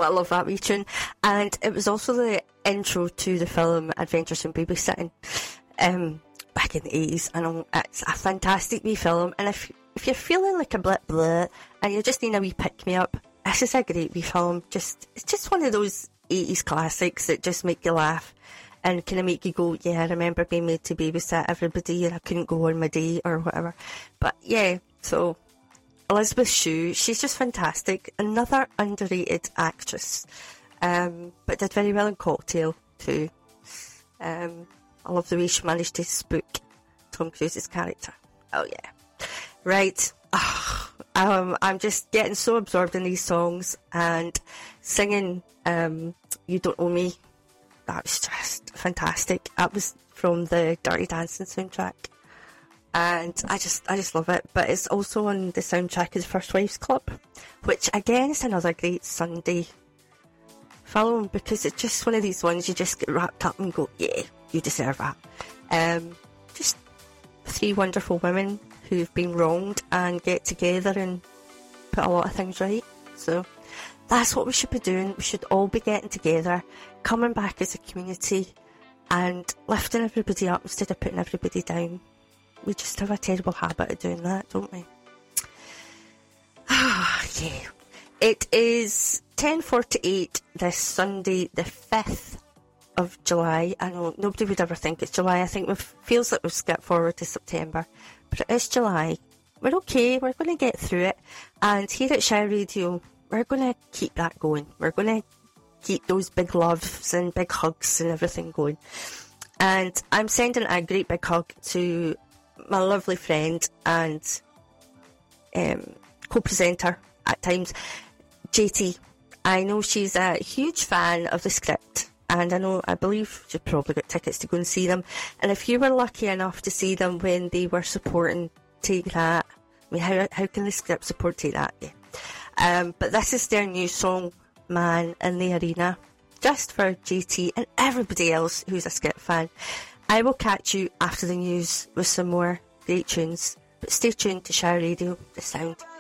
I love that wee tune. And it was also the intro to the film Adventures in Babysitting, back in the 80s. I know, it's a fantastic wee film, and if you're feeling like a bit bleh, and you just need a wee pick-me-up, this is a great wee film. It's just one of those 80s classics that just make you laugh, and kind of make you go, yeah, I remember being made to babysit everybody, and I couldn't go on my day, or whatever. But yeah, so Elizabeth Shue, she's just fantastic. Another underrated actress, but did very well in Cocktail too. I love the way she managed to spook Tom Cruise's character. Oh yeah. Right. I'm just getting so absorbed in these songs and singing You Don't Owe Me. That was just fantastic. That was from the Dirty Dancing soundtrack. And I just love it. But it's also on the soundtrack of the First Wives Club, which again is another great Sunday film, because it's just one of these ones you just get wrapped up and go, yeah, you deserve that. Just three wonderful women who've been wronged and get together and put a lot of things right. So that's what we should be doing. We should all be getting together, coming back as a community and lifting everybody up instead of putting everybody down. We just have a terrible habit of doing that, don't we? Yeah. It is 10:48 this Sunday, the 5th of July. I know nobody would ever think it's July. I think it feels like we've skipped forward to September, but it is July. We're okay. We're going to get through it. And here at Shire Radio, we're going to keep that going. We're going to keep those big loves and big hugs and everything going. And I'm sending a great big hug to my lovely friend and co-presenter at times, JT. I know she's a huge fan of the script, and I believe she probably got tickets to go and see them. And if you were lucky enough to see them when they were supporting Take That, I mean, how can the script support Take That? Yeah. But this is their new song, Man in the Arena, just for JT and everybody else who's a script fan. I will catch you after the news with some more great tunes, but stay tuned to Shire Radio, the sound